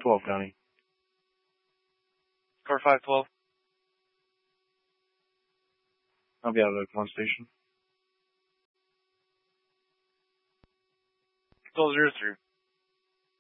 12, County. Car 512. I'll be out of the Oakmont station. 1203.